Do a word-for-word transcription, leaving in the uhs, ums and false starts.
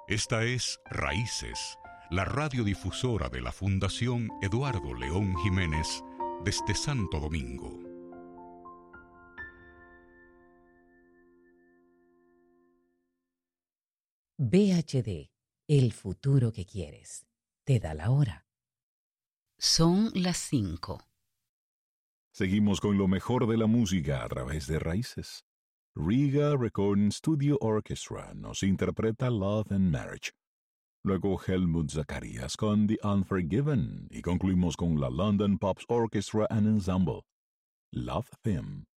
Esta es Raíces, la radiodifusora de la Fundación Eduardo León Jiménez desde Santo Domingo. V H D, el futuro que quieres. Te da la hora. Son las cinco. Seguimos con lo mejor de la música a través de Raíces. Riga Recording Studio Orchestra nos interpreta Love and Marriage. Luego Helmut Zacharias con The Unforgiven y concluimos con la London Pops Orchestra and Ensemble, Love Theme.